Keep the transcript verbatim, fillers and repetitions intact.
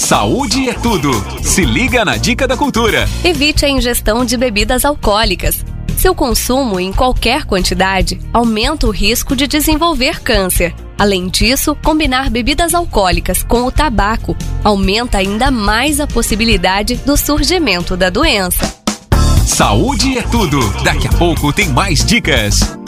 Saúde é tudo. Se liga na dica da cultura. Evite a ingestão de bebidas alcoólicas. Seu consumo em qualquer quantidade aumenta o risco de desenvolver câncer. Além disso, combinar bebidas alcoólicas com o tabaco aumenta ainda mais a possibilidade do surgimento da doença. Saúde é tudo. Daqui a pouco tem mais dicas.